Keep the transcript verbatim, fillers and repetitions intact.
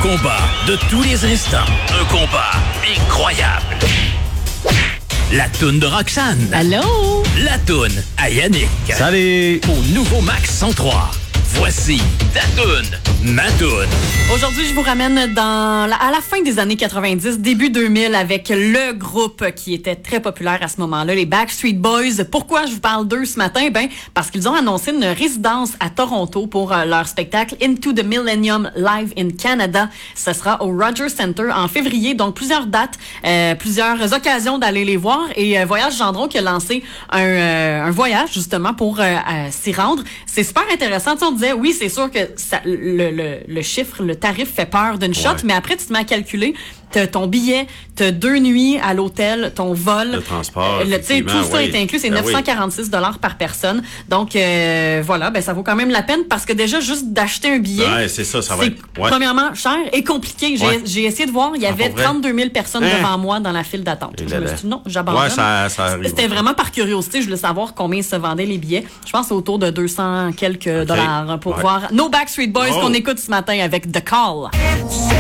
combat de tous les instants. Un combat incroyable. La toune de Roxane. Allô? La toune à Yannick. Salut! Au nouveau Max cent trois. Voici ta toune, ma toune. Aujourd'hui, je vous ramène dans la, à la fin des années quatre-vingt-dix, début deux mille, avec le groupe qui était très populaire à ce moment-là, les Backstreet Boys. Pourquoi je vous parle d'eux ce matin? Ben, parce qu'ils ont annoncé une résidence à Toronto pour euh, leur spectacle Into the Millennium Live in Canada. Ce sera au Rogers Centre en février, donc plusieurs dates, euh, plusieurs occasions d'aller les voir. Et euh, Voyage Gendron qui a lancé un, euh, un voyage justement pour euh, euh, s'y rendre. C'est super intéressant. Tu sais, on disait, oui, c'est sûr que ça, le, le, le chiffre, le tarif fait peur d'une shot, ouais. Mais après, tu te mets à calculer. T'as ton billet, t'as deux nuits à l'hôtel, ton vol. Le transport. Le, tout ça oui. est inclus, c'est ben neuf cent quarante-six dollars par personne. Donc, euh, voilà, ben ça vaut quand même la peine parce que déjà, juste d'acheter un billet, ouais, c'est ça, ça va c'est être, ouais. premièrement cher et compliqué. J'ai, ouais. j'ai essayé de voir, il y avait trente-deux mille personnes hein? devant moi dans la file d'attente. Et je là, me suis dit, non, j'abandonne. Ouais, ça, ça arrive. C'était vraiment par curiosité, je voulais savoir combien se vendaient les billets. Je pense autour de deux cents quelques okay. dollars pour okay. voir nos Backstreet Boys oh. qu'on écoute ce matin avec The Call.